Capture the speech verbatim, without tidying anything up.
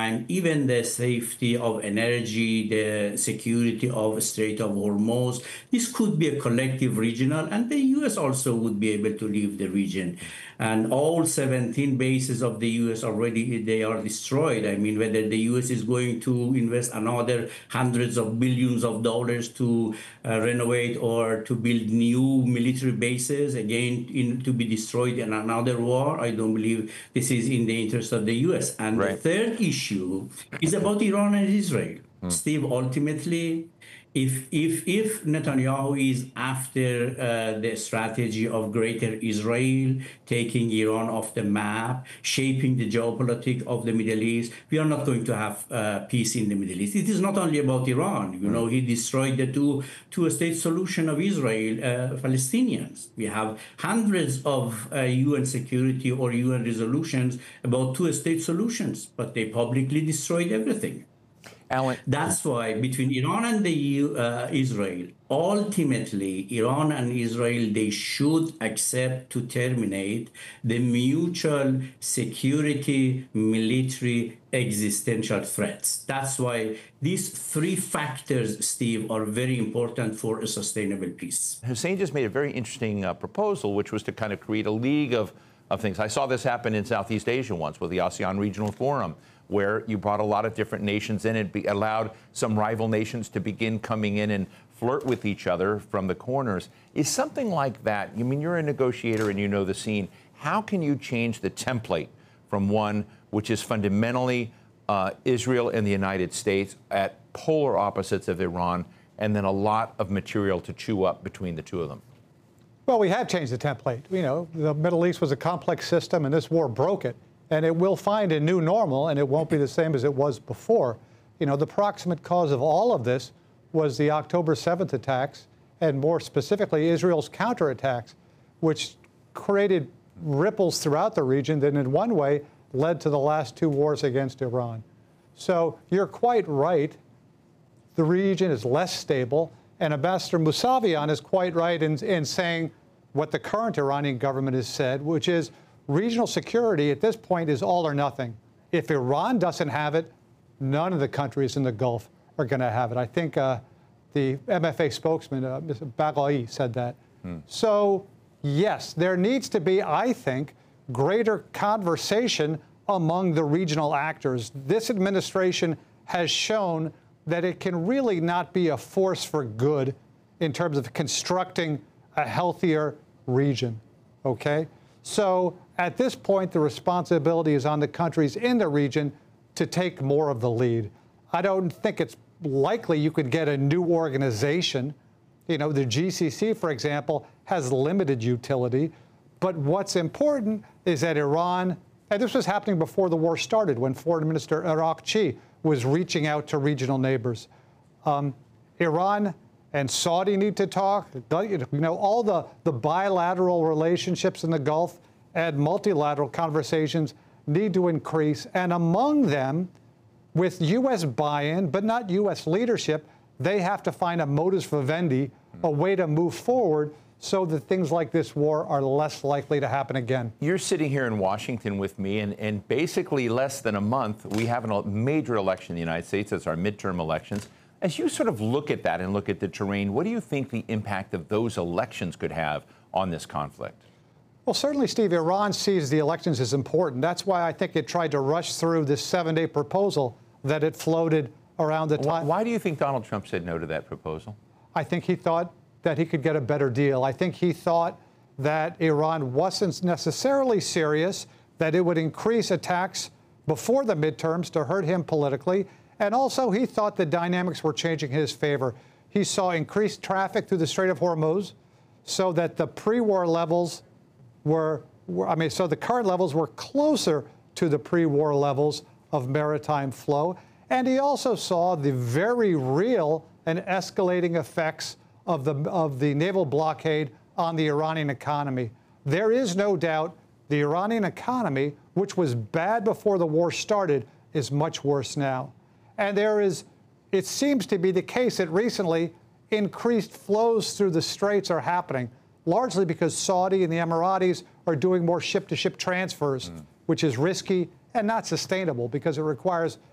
maritime, even the safety of energy, the security of Strait of Hormuz. This could be a collective regional, and the U S also would be able to leave the region. And all seventeen bases of the U S already, they are destroyed. I mean, whether the U S is going to invest another hundreds of billions of dollars to uh, renovate or to build new military bases, again, in, to be destroyed in another war, I don't believe this is in the interest of the U S. And right. the third issue is about Iran and Israel. Hmm. Steve, ultimately, If, if, if Netanyahu is after uh, the strategy of Greater Israel, taking Iran off the map, shaping the geopolitics of the Middle East, we are not going to have uh, peace in the Middle East. It is not only about Iran. You know, he destroyed the two, two-state solution of Israel, uh, Palestinians. We have hundreds of uh, U N security or U N resolutions about two-state solutions, but they publicly destroyed everything. Alan. That's why between Iran and the uh, Israel, ultimately, Iran and Israel, they should accept to terminate the mutual security, military, existential threats. That's why these three factors, Steve, are very important for a sustainable peace. Hussein just made a very interesting uh, proposal, which was to kind of create a league of, of things. I saw this happen in Southeast Asia once with the ASEAN Regional Forum, where you brought a lot of different nations in and be allowed some rival nations to begin coming in and flirt with each other from the corners. Is something like that, I mean, you're a negotiator and you know the scene, how can you change the template from one which is fundamentally uh, Israel and the United States at polar opposites of Iran, and then a lot of material to chew up between the two of them? Well, we have changed the template. You know, the Middle East was a complex system, and this war broke it. And it will find a new normal, and it won't be the same as it was before. You know, the proximate cause of all of this was the October seventh attacks, and more specifically, Israel's counterattacks, which created ripples throughout the region that in one way led to the last two wars against Iran. So you're quite right. The region is less stable, and Ambassador Mousavian is quite right in, in saying what the current Iranian government has said, which is regional security at this point is all or nothing. If Iran doesn't have it, none of the countries in the Gulf are going to have it. I think uh, the M F A spokesman, uh, Mister Baghai, said that. Hmm. So, yes, there needs to be, I think, greater conversation among the regional actors. This administration has shown that it can really not be a force for good in terms of constructing a healthier region, okay? So at this point, the responsibility is on the countries in the region to take more of the lead. I don't think it's likely you could get a new organization. You know, the G C C, for example, has limited utility. But what's important is that Iran, and this was happening before the war started when Foreign Minister Araghchi was reaching out to regional neighbors. Um, Iran and Saudi need to talk. You know, all the, the bilateral relationships in the Gulf and multilateral conversations need to increase. And among them, with U S buy-in, but not U S leadership, they have to find a modus vivendi, a way to move forward so that things like this war are less likely to happen again. You're sitting here in Washington with me, and, and basically less than a month, we have a major election in the United States. That's our midterm elections. As you sort of look at that and look at the terrain, what do you think the impact of those elections could have on this conflict? Well, certainly, Steve, Iran sees the elections as important. That's why I think it tried to rush through this seven-day proposal that it floated around the time. Why do you think Donald Trump said no to that proposal? I think he thought that he could get a better deal. I think he thought that Iran wasn't necessarily serious, that it would increase attacks before the midterms to hurt him politically. And also, he thought the dynamics were changing in his favor. He saw increased traffic through the Strait of Hormuz so that the pre-war levels were, were, I mean, so the current levels were closer to the pre-war levels of maritime flow. And he also saw the very real and escalating effects of the, of the naval blockade on the Iranian economy. There is no doubt the Iranian economy, which was bad before the war started, is much worse now. And there is, it seems to be the case that recently increased flows through the straits are happening, largely because Saudi and the Emiratis are doing more ship-to-ship transfers, mm. which is risky and not sustainable because it requires